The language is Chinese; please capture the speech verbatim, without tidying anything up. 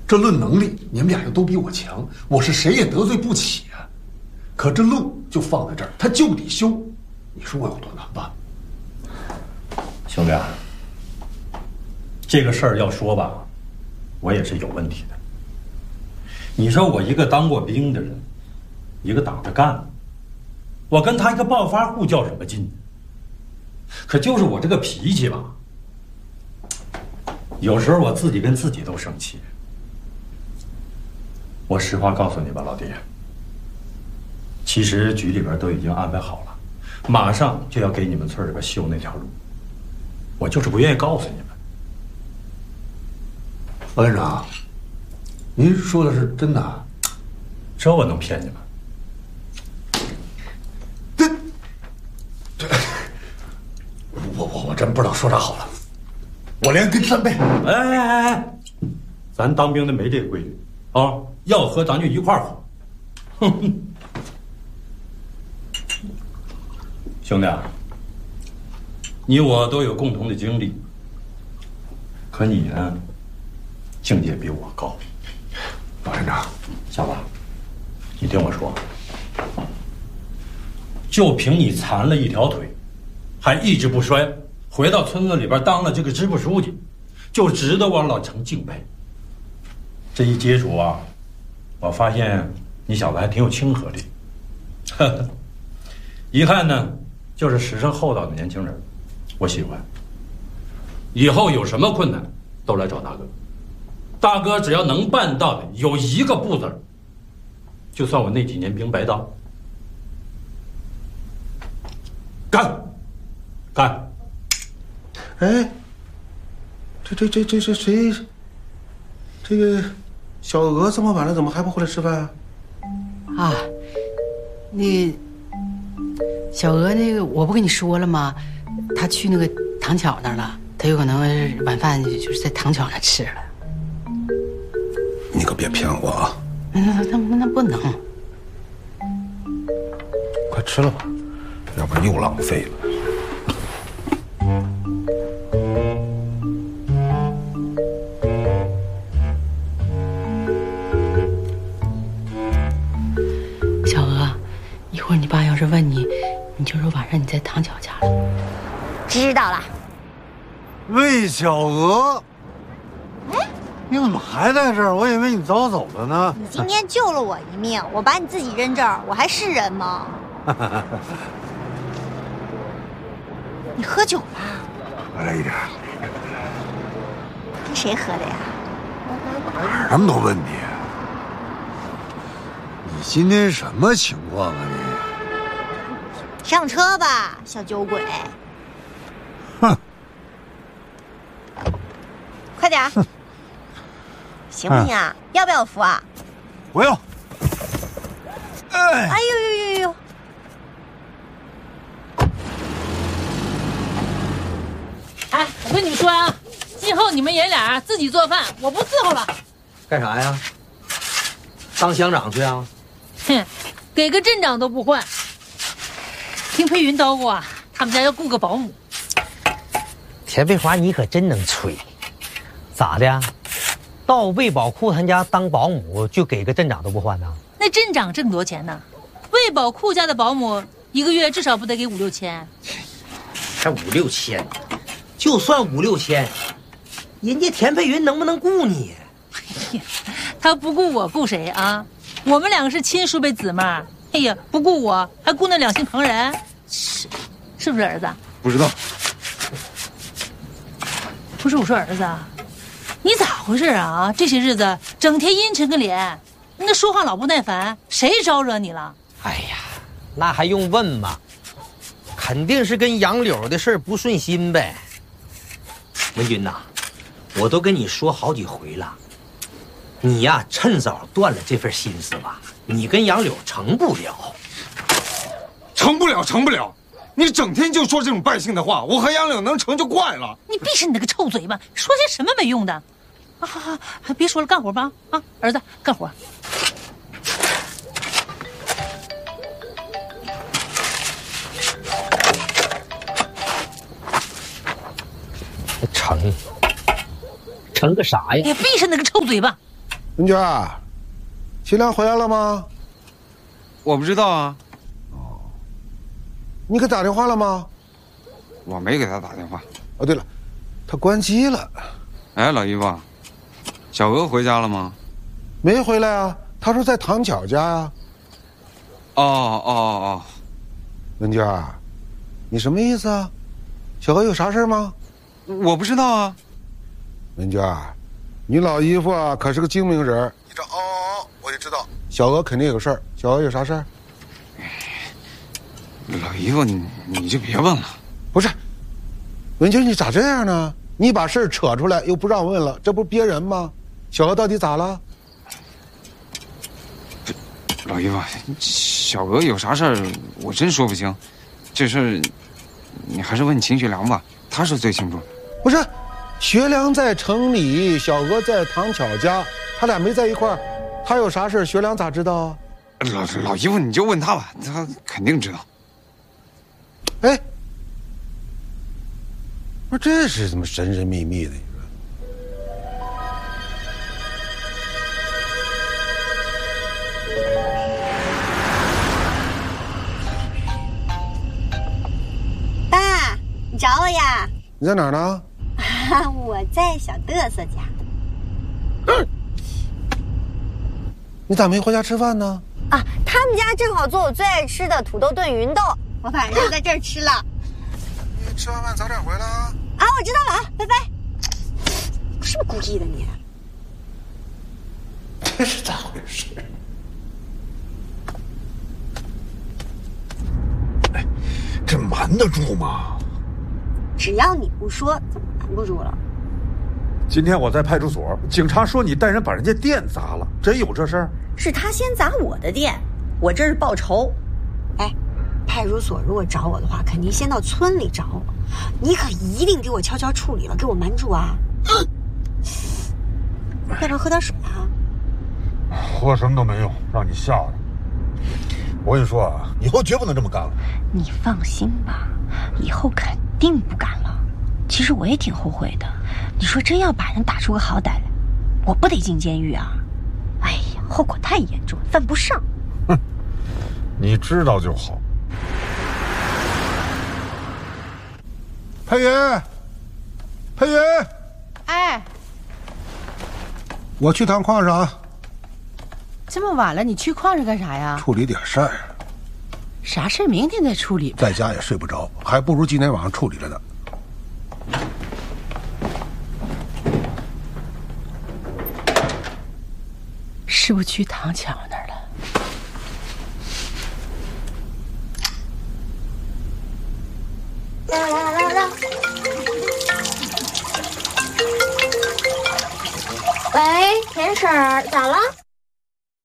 这论能力，你们俩又都比我强，我是谁也得罪不起啊。可这路就放在这儿，他就得修，你说我有多难办？ 兄弟啊，这个事儿要说吧，我也是有问题的。你说我一个当过兵的人，一个打着干的，我跟他一个暴发户较什么劲？可就是我这个脾气吧，有时候我自己跟自己都生气。我实话告诉你吧，老弟，其实局里边都已经安排好了，马上就要给你们村里边修那条路，我就是不愿意告诉你们。 王院长，您说的是真的啊？ 这我能骗你们？ 这，这，我我我真不知道说啥好了。我连跟三杯。 哎哎哎哎，咱当兵的没这个规矩啊，要喝咱就一块儿喝。哼哼，兄弟啊，你我都有共同的经历，可你呢，境界比我高。 老院长， 小子，你听我说，就凭你残了一条腿，还意志不衰，回到村子里边当了这个支部书记，就值得我老程敬佩。这一接触啊，我发现你小子还挺有亲和力。呵呵，遗憾呢，就是实诚厚道的年轻人，我喜欢。以后有什么困难，都来找大哥。大哥只要能办到的，有一个不字儿，就算我那几年兵白当。干，干！ 哎，这这这这这谁？这个小娥这么晚了，怎么还不回来吃饭啊？ 啊，那小娥那个，我不跟你说了吗？她去那个唐巧那儿了，她有可能晚饭就是在唐巧那吃了。 你可别骗我啊！ 那那那那不能。 快吃了吧，要不然又浪费了。 小娥，一会儿你爸要是问你，你就说晚上你在唐巧家了。 知道了。 魏小娥， 哎， 你怎么还在这儿？我以为你早走了呢。 你今天救了我一命，我把你自己扔这儿，我还是人吗？你喝酒了？ 喝了一点。 跟谁喝的呀？ 哪那么多问题啊？你今天什么情况啊你？ 上车吧，小酒鬼！ 哼！ 快点儿！行不行啊？要不要扶啊？ 不要。 哎呦呦呦呦！ 哎，我跟你们说啊，今后你们爷俩自己做饭，我不伺候了。 干啥呀？当乡长去啊？ 哼，给个镇长都不换。听裴云叨过啊，他们家要雇个保姆。 田佩华，你可真能吹，咋的？到魏宝库他家当保姆就给个镇长都不换呢？ 那镇长挣多钱呢？魏宝库家的保姆一个月至少不得给五六千？ 才五六千，就算五六千，人家田佩云能不能雇你？ 哎呀，他不雇我雇谁啊？我们两个是亲叔辈姊妹，哎呀，不顾我还顾那两姓旁人，是是不是儿子？ 不知道。 不是我说儿子，你咋回事啊？这些日子整天阴沉个脸，那说话老不耐烦，谁招惹你了？ 哎呀，那还用问吗？肯定是跟杨柳的事不顺心呗。文军呐，我都跟你说好几回了，你呀趁早断了这份心思吧，你跟杨柳成不了。 成不了，成不了！你整天就说这种败兴的话，我和杨柳能成就怪了。 你闭上你那个臭嘴巴，说些什么没用的。啊，好好，还别说了，干活吧！啊，儿子，干活。 成，成个啥呀？ 哎呀，闭上那个臭嘴巴！ 文娟，新良回来了吗？ 我不知道啊。 哦，你给打电话了吗？ 我没给他打电话。 哦，对了，他关机了。 哎，老姨夫，小娥回家了吗？ 没回来啊，他说在唐巧家呀、 啊。哦哦哦， 文娟，你什么意思啊？小娥有啥事吗？ 我不知道啊。 文娟，你老姨夫啊可是个精明人，你这哦哦，我就知道小娥肯定有事儿。小娥有啥事儿？ 老姨夫，你你就别问了。 不是，文娟，你咋这样呢？你把事儿扯出来又不让问了，这不憋人吗？小娥到底咋了？ 老姨夫，小娥有啥事儿，我真说不清。这事儿，你还是问秦学良吧，他是最清楚。 不是，学良在城里，小娥在唐巧家，他俩没在一块儿，他有啥事学良咋知道啊？ 老老姨夫，你就问他吧，他肯定知道。 哎，不是，这是怎么神神秘秘的？ 爸，你找我呀？ 你在哪儿呢？ 我在小嘚瑟家。 嗯，你咋没回家吃饭呢？ 啊，他们家正好做我最爱吃的土豆炖芸豆，我晚上就在这儿吃了。 你吃完饭早点回来啊！ 啊，我知道了啊，拜拜。是不是故意的你？ 这是咋回事？ 哎，这瞒得住吗？ 只要你不说，怎么瞒不住了？ 今天我在派出所，警察说你带人把人家店砸了，真有这事儿？ 是他先砸我的店，我这是报仇。哎，派出所如果找我的话，肯定先到村里找我，你可一定给我悄悄处理了，给我瞒住啊！嗯、要不要喝点水啊？ 喝什么都没用，让你吓着。我跟你说啊，以后绝不能这么干了。 你放心吧，以后肯定不敢了。其实我也挺后悔的，你说真要把人打出个好歹来，我不得进监狱啊！哎呀，后果太严重，犯不上。 哼，你知道就好。 佩云，佩云， 哎， 我去趟矿上。 这么晚了，你去矿上干啥呀？ 处理点事儿。 啥事儿明天再处理吧。 在家也睡不着，还不如今天晚上处理了呢。 是不是去唐巧那儿了？ 喂，田婶儿，咋了？